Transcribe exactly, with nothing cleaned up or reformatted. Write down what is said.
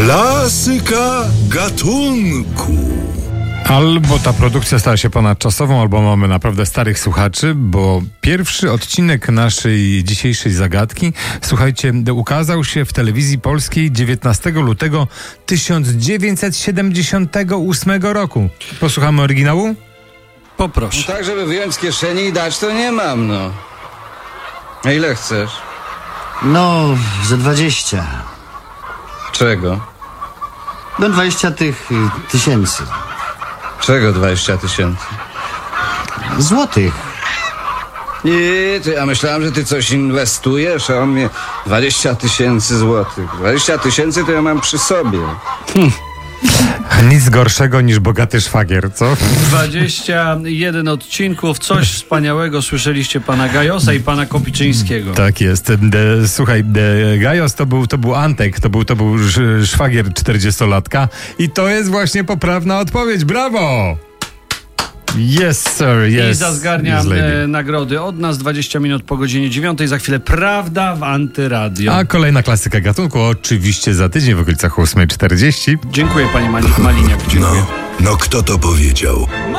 Klasyka gatunku. Albo ta produkcja stała się ponadczasową, albo mamy naprawdę starych słuchaczy, bo pierwszy odcinek naszej dzisiejszej zagadki, słuchajcie, ukazał się w telewizji polskiej dziewiętnastego lutego tysiąc dziewięćset siedemdziesiątego ósmego roku. Posłuchamy oryginału? Poproszę. No tak, żeby wyjąć z kieszeni i dać, to nie mam, no. A ile chcesz? No, ze dwadzieścia. Czego? No dwadzieścia tych y, tysięcy. Czego dwadzieścia tysięcy? Złotych. Nie, ty, a myślałem, że ty coś inwestujesz, a on mnie dwadzieścia tysięcy złotych. dwadzieścia tysięcy to ja mam przy sobie. Nic gorszego niż bogaty szwagier, co? dwadzieścia jeden odcinków, coś wspaniałego. Słyszeliście pana Gajosa i pana Kopiczyńskiego. Tak jest. De, słuchaj, de, Gajos to był, to był Antek, to był, to był sz, szwagier czterdziestolatka i to jest właśnie poprawna odpowiedź. Brawo! Yes, sir, yes. I za zgarnia yes, e, nagrody od nas dwadzieścia minut po godzinie dziewiątej. Za chwilę Prawda w Antyradio. A kolejna klasyka gatunku oczywiście za tydzień w okolicach ósma czterdzieści. Dziękuję, panie Mali- Maliniak. Dziękuję. No, no kto to powiedział?